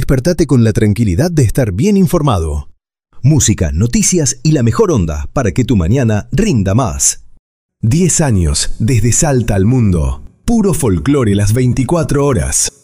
despertate con la tranquilidad de estar bien informado. Música, noticias y la mejor onda para que tu mañana rinda más. 10 años desde Salta al mundo. Puro folclore las 24 horas.